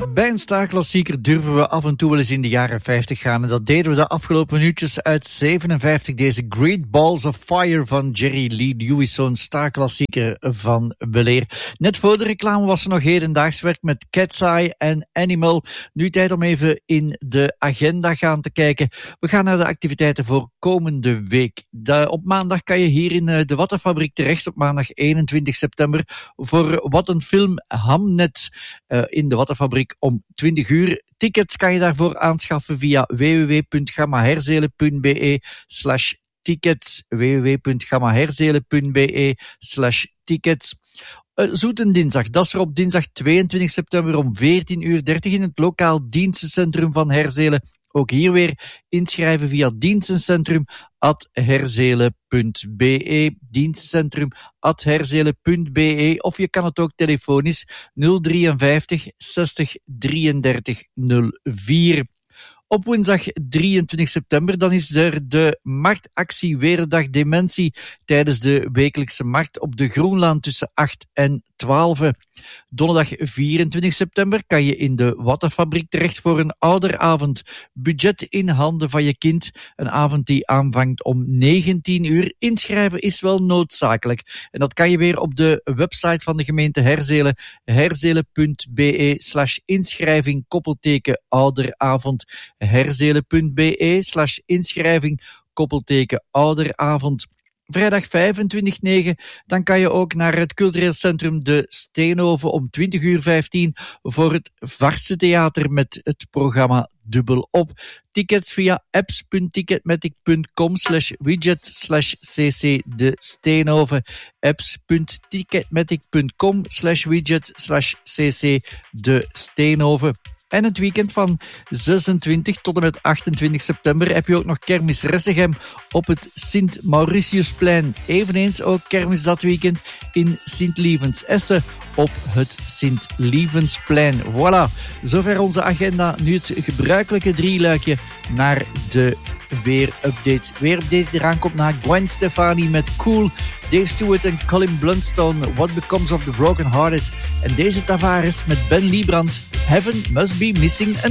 Bij een staarklassieker durven we af en toe wel eens in de jaren 50 gaan. En dat deden we de afgelopen minuutjes uit 57. Deze Great Balls of Fire van Jerry Lee Lewis, zo'n staarklassieker van weleer. Net voor de reclame was er nog hedendaags werk met Cat's Eye en Animal. Nu tijd om even in de agenda gaan te kijken. We gaan naar de activiteiten voor komende week. Op maandag kan je hier in de Wattenfabriek terecht, op maandag 21 september, voor Wat een Film Hamnet in de Wattenfabriek om 20 uur. Tickets kan je daarvoor aanschaffen via www.gammaherzelen.be/tickets www.gammaherzelen.be/tickets. Zoete Dinsdag, dat is er op dinsdag 22 september om 14:30 in het lokaal dienstencentrum van Herzelen. Ook hier weer inschrijven via dienstencentrum@herzelen.be, dienstencentrum@herzelen.be, of je kan het ook telefonisch 053 60 33 04. Op woensdag 23 september dan is er de marktactie Werelddag Dementie tijdens de wekelijkse markt op de Groenlaan tussen 8 en 12. Donderdag 24 september kan je in de Wattenfabriek terecht voor een ouderavond. Budget in handen van je kind. Een avond die aanvangt om 19 uur. Inschrijven is wel noodzakelijk. En dat kan je weer op de website van de gemeente Herzelen. herzelen.be/inschrijving _ouderavond. herzelen.be/inschrijving _ouderavond. Vrijdag 25/9, dan kan je ook naar het cultureel centrum De Steenhoven om 20:15 voor het Varse Theater met het programma Dubbel Op. Tickets via apps.ticketmatic.com/widget/cc De Steenhoven. apps.ticketmatic.com/widget/cc De Steenhoven. En het weekend van 26 tot en met 28 september heb je ook nog kermis Ressegem op het Sint-Mauritiusplein. Eveneens ook kermis dat weekend in Sint-Lievens-Essen op het Sint-Lievensplein. Voilà, zover onze agenda. Nu het gebruikelijke drieluikje naar de weerupdate. Weerupdate die eraan komt na Gwen Stefani met Cool, Dave Stewart en Colin Blunstone, What Becomes of the Broken Hearted. En deze Tavares met Ben Liebrand, Heaven Must Be Missing a